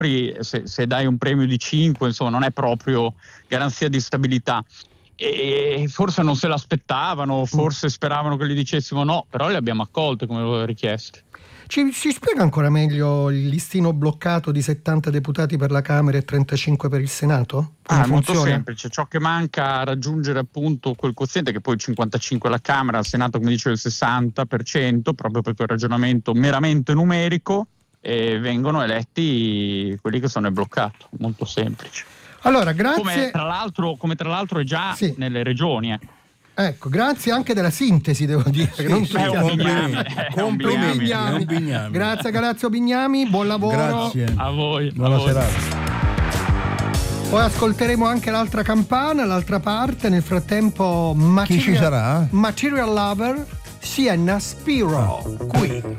se dai un premio di 5, insomma, non è proprio garanzia di stabilità. E forse non se l'aspettavano, forse speravano che gli dicessimo no, però li abbiamo accolte come richieste. Ci spiega ancora meglio il listino bloccato di 70 deputati per la Camera e 35 per il Senato? È molto semplice, ciò che manca a raggiungere appunto quel quoziente, che poi il 55 alla Camera, al Senato come dicevo il 60%, proprio per quel ragionamento meramente numerico, e vengono eletti quelli che sono bloccati, molto semplice. Allora, grazie. Come tra l'altro è già nelle regioni. Ecco, grazie anche della sintesi, devo dire. Sì, non complimenti. Grazie a Galeazzo Bignami, buon lavoro. Grazie. A voi. Buona serata. Poi ascolteremo anche l'altra campana, l'altra parte. Nel frattempo, chi ci sarà? Material Lover, Sienna Spiro, qui.